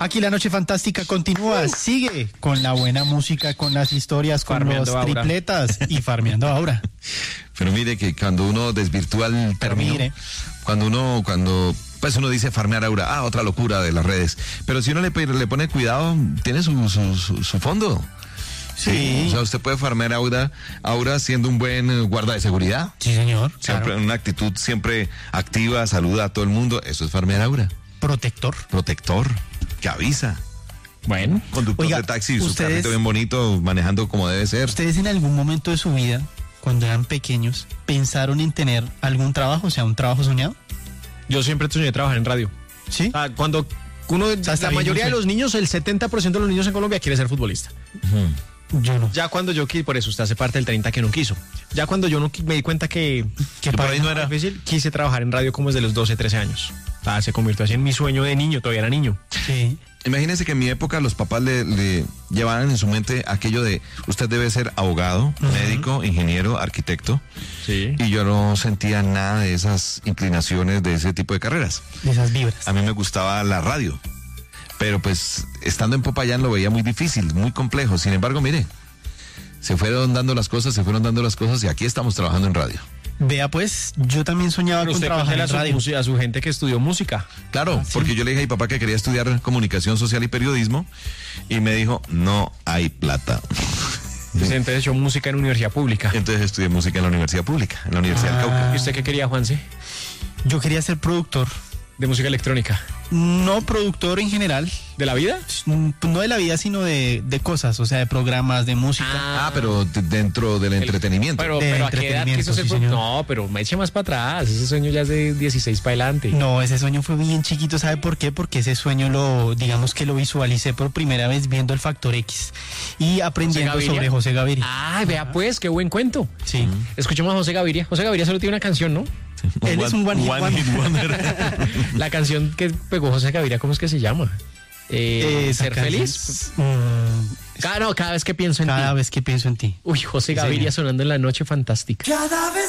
Aquí la noche fantástica continúa, sigue con la buena música, con las historias, con Farmeando los Aura. tripletas y farmeando Aura. Pero mire que cuando uno desvirtúa el término, mire. cuando pues uno dice farmear Aura, otra locura de las redes. Pero si uno le pone cuidado, tiene su fondo. Sí. O sea, usted puede farmear Aura siendo un buen guarda de seguridad. Sí, señor. Siempre Claro. una actitud siempre activa, saluda a todo el mundo. Eso es farmear Aura. Protector. Protector, que avisa. Bueno, Conductor Oiga, de taxi, su ustedes- carrito bien bonito, manejando como debe ser. ¿Ustedes en algún momento de su vida, cuando eran pequeños, pensaron en tener algún trabajo, o sea, un trabajo soñado? yo siempre soñé trabajar en radio. Sí. O sea, cuando uno, sea, está la bien, mayoría no de sé. los niños, el 70% de los niños en Colombia quiere ser futbolista. Yo no. Ya cuando yo quise, por eso usted hace parte del 30 que no quiso. Ya cuando yo no me di cuenta que por ahí no era. difícil, quise trabajar en radio como desde los 12, 13 años. O sea, se convirtió así en mi sueño de niño, todavía era niño. Sí. Imagínense que en mi época los papás le llevaban en su mente aquello de usted debe ser abogado, médico, ingeniero, arquitecto. Sí. Y yo no sentía nada de esas inclinaciones de ese tipo de carreras. De esas vibras. A mí me gustaba la radio. Pero pues estando en Popayán lo veía muy difícil, muy complejo. Sin embargo, mire, se fueron dando las cosas y aquí estamos trabajando en radio. Vea pues, yo también soñaba Pero con usted trabajar cuéntele en radio. a su gente que estudió música. Claro, sí. porque yo le dije a mi papá que quería estudiar comunicación social y periodismo y me dijo, no hay plata. Entonces echó música en universidad pública. Entonces estudié música en la universidad pública, en la Universidad del Cauca. ¿Y usted qué quería, Juanse? Yo quería ser productor. De música electrónica. No productor en general, ¿De la vida? no de la vida, sino de cosas, o sea, de programas, de música. Pero dentro del entretenimiento. Pero De ¿a qué edad quiso entretenimiento, ser? sí, señor. No, pero me eche más para atrás. Ese sueño ya es de 16 para adelante. No, ese sueño fue bien chiquito, ¿sabe por qué? Porque ese sueño digamos que lo visualicé por primera vez viendo el Factor X y aprendiendo Gaviria. sobre José Gaviria. Ay, vea pues, qué buen cuento. Sí. Escuchemos a José Gaviria. José Gaviria solo tiene una canción, ¿no? Él es un one hit wonder. La canción que pegó José Gaviria, ¿cómo es que se llama? Esa ¿Ser canción feliz? es, Cada vez que pienso en cada ti. vez que pienso en ti. Uy, José Sí, Gaviria señor. sonando en la noche fantástica. Cada vez